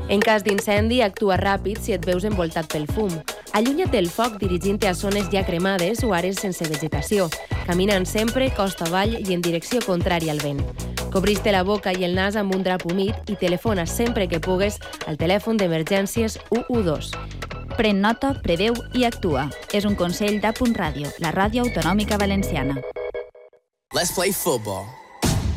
En cas d'incendi, actua ràpid si et veus envoltat pel fum. Allunya't del foc dirigint-te a zones ja cremades o àrees sense vegetació, caminant sempre costa avall i en direcció contrària al vent. Cobreix-te la boca i el nas amb un drap humit i telefona sempre que pugues al telèfon d'emergències 112. Pren nota, preveu i actua. És un consell d'A.Ràdio, la ràdio autonòmica valenciana. Let's play football.